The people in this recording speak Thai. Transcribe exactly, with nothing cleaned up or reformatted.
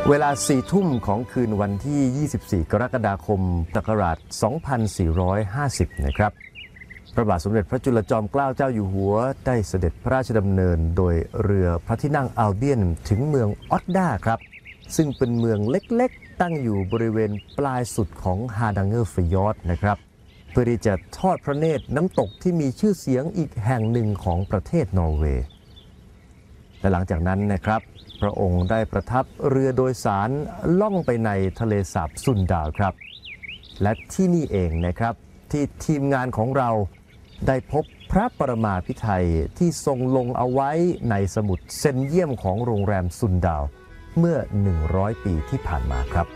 เวลาสี่ทุ่มของคืนวันที่ยี่สิบสี่กรกฎาคมพุทธศักราชสองพันสี่ร้อยห้าสิบนะครับพระบาทสมเด็จพระจุลจอมเกล้าเจ้าอยู่หัวได้เสด็จพระราชดำเนินโดยเรือพระที่นั่งอัลเบียนถึงเมืองออตดาครับซึ่งเป็นเมืองเล็กๆตั้งอยู่บริเวณปลายสุดของฮาดังเกอร์ฟยอร์ดนะครับเพื่อที่จะทอดพระเนตรน้ำตกที่มีชื่อเสียงอีกแห่งหนึ่งของประเทศนอร์เวย์และหลังจากนั้นนะครับพระองค์ได้ประทับเรือโดยสารล่องไปในทะเลสาบซุนดาวครับและที่นี่เองนะครับที่ทีมงานของเราได้พบพระปรมาภิไธยที่ทรงลงเอาไว้ในสมุดเซ็นเยี่ยมของโรงแรมซุนดาวเมื่อหนึ่งร้อยปีที่ผ่านมาครับ